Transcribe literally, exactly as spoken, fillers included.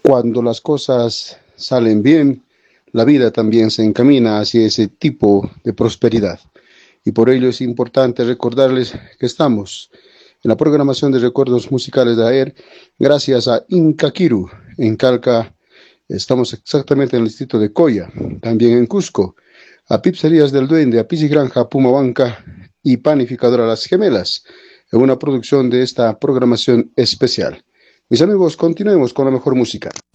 Cuando las cosas salen bien, la vida también se encamina hacia ese tipo de prosperidad. Y por ello es importante recordarles que estamos en la programación de recuerdos musicales de ayer, gracias a Incaquiru, en Calca. Estamos exactamente en el distrito de Coya, también en Cusco, a Pizzerías del Duende, a Granja, Pumabanca y Panificadora Las Gemelas, en una producción de esta programación especial. Mis amigos, continuemos con la mejor música.